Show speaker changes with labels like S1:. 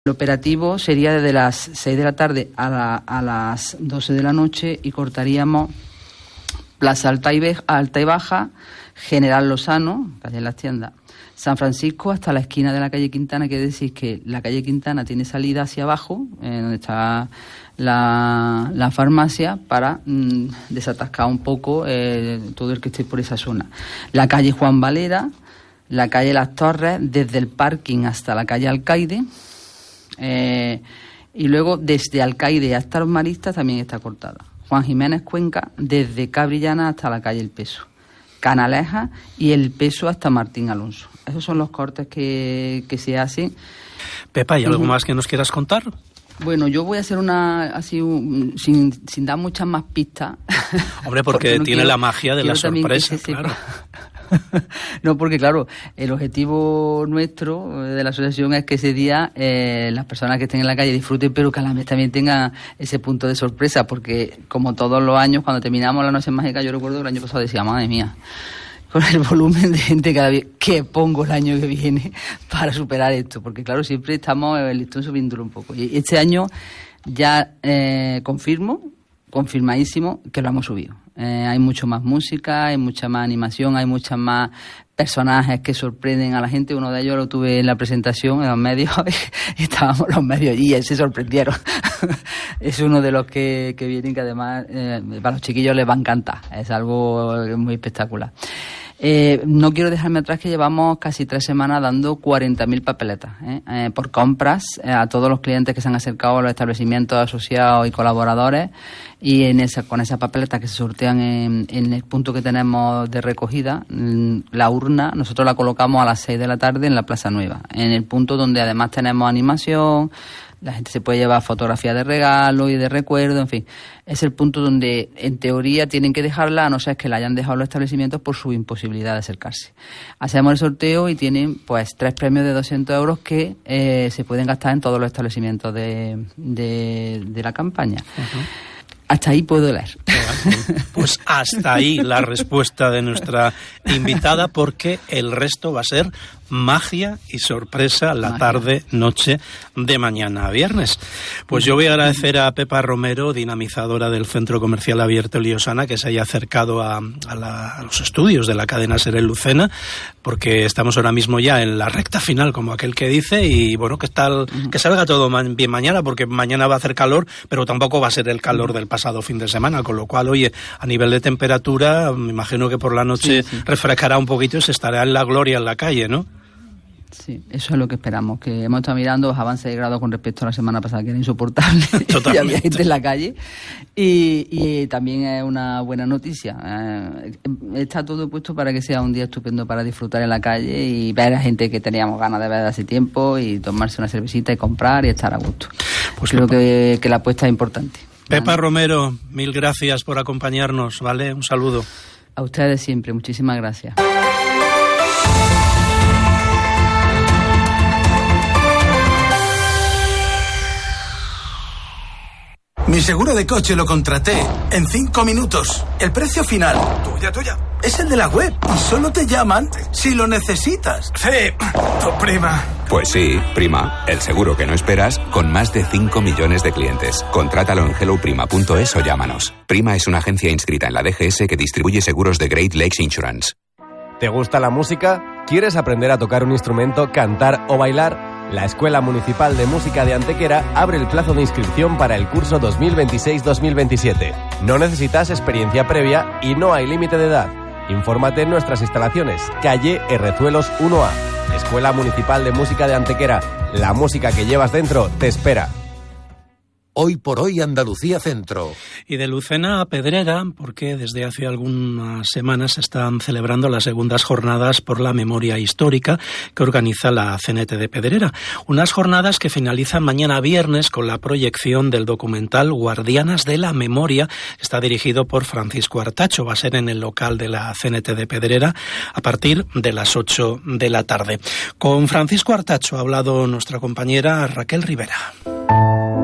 S1: El operativo sería desde las 6 de la tarde a las 12 de la noche y cortaríamos Plaza Alta y Baja, General Lozano, calle Las Tiendas, San Francisco hasta la esquina de la calle Quintana. Quiere decir que la calle Quintana tiene salida hacia abajo, donde está la farmacia, para desatascar un poco todo el que esté por esa zona. La calle Juan Valera, la calle Las Torres, desde el parking hasta la calle Alcaide, y luego desde Alcaide hasta los Maristas también está cortada. Juan Jiménez Cuenca, desde Cabrillana hasta la calle El Peso. Canaleja y El Peso hasta Martín Alonso. Esos son los cortes que se hacen.
S2: Pepa, ¿hay algo más que nos quieras contar?
S1: Bueno, yo voy a hacer sin dar muchas más pistas.
S2: Hombre, porque no tiene la magia de la sorpresa, claro.
S1: No, porque claro, el objetivo nuestro de la asociación es que ese día las personas que estén en la calle disfruten, pero que a la vez también tengan ese punto de sorpresa, porque como todos los años, cuando terminamos la Noche Mágica, yo recuerdo que el año pasado decía, madre mía, con el volumen de gente cada vez que pongo el año que viene para superar esto, porque claro, siempre estamos el listón subiéndolo un poco. Y este año ya confirmadísimo que lo hemos subido. Hay mucho más música, hay mucha más animación, hay muchas más personajes que sorprenden a la gente. Uno de ellos lo tuve en la presentación en los medios y estábamos los medios allí y se sorprendieron. Es uno de los que vienen, que además para los chiquillos les va a encantar. Es algo muy espectacular. No quiero dejarme atrás que llevamos casi 3 semanas dando 40.000 papeletas por compras a todos los clientes que se han acercado a los establecimientos asociados y colaboradores, y con esas papeletas que se sortean en el punto que tenemos de recogida, la urna, nosotros la colocamos a las 6 de la tarde en la Plaza Nueva, en el punto donde además tenemos animación. La gente se puede llevar fotografías de regalo y de recuerdo, en fin. Es el punto donde, en teoría, tienen que dejarla, a no ser que la hayan dejado los establecimientos por su imposibilidad de acercarse. Hacemos el sorteo y tienen, pues, 3 premios de 200 euros que se pueden gastar en todos los establecimientos de la campaña. Uh-huh. Hasta ahí puedo leer.
S2: Pues hasta ahí la respuesta de nuestra invitada, porque el resto va a ser magia y sorpresa la tarde, noche de mañana a viernes. Pues yo voy a agradecer a Pepa Romero, dinamizadora del Centro Comercial Abierto Liosana, que se haya acercado a los estudios de la cadena SER en Lucena, porque estamos ahora mismo ya en la recta final, como aquel que dice, y bueno, que salga todo bien mañana, porque mañana va a hacer calor, pero tampoco va a ser el calor del pasado fin de semana, con lo cual, oye, a nivel de temperatura, me imagino que por la noche refrescará un poquito y se estará en la gloria en la calle, ¿no?
S1: Sí, eso es lo que esperamos, que hemos estado mirando los avances de grado con respecto a la semana pasada, que era insoportable. Y había gente en la calle, y también es una buena noticia. Está todo puesto para que sea un día estupendo para disfrutar en la calle y ver a gente que teníamos ganas de ver hace tiempo, y tomarse una cervecita y comprar y estar a gusto. Pues creo que la apuesta es importante.
S2: Pepa Romero, mil gracias por acompañarnos, ¿vale? Un saludo.
S1: A ustedes siempre, muchísimas gracias.
S3: Mi seguro de coche lo contraté en 5 minutos. El precio final, tuya, es el de la web. Y solo te llaman si lo necesitas.
S4: Sí, tu prima. Pues sí, prima. El seguro que no esperas, con más de 5 millones de clientes. Contrátalo en helloprima.es o llámanos. Prima es una agencia inscrita en la DGS que distribuye seguros de Great Lakes Insurance.
S5: ¿Te gusta la música? ¿Quieres aprender a tocar un instrumento, cantar o bailar? La Escuela Municipal de Música de Antequera abre el plazo de inscripción para el curso 2026-2027. No necesitas experiencia previa y no hay límite de edad. Infórmate en nuestras instalaciones, calle Herrezuelos 1A. Escuela Municipal de Música de Antequera. La música que llevas dentro te espera.
S6: Hoy por hoy Andalucía Centro.
S2: Y de Lucena a Pedrera, porque desde hace algunas semanas se están celebrando las segundas jornadas por la memoria histórica que organiza la CNT de Pedrera. Unas jornadas que finalizan mañana viernes con la proyección del documental Guardianas de la Memoria, que está dirigido por Francisco Artacho. Va a ser en el local de la CNT de Pedrera a partir de las 8 de la tarde. Con Francisco Artacho ha hablado nuestra compañera Raquel Rivera.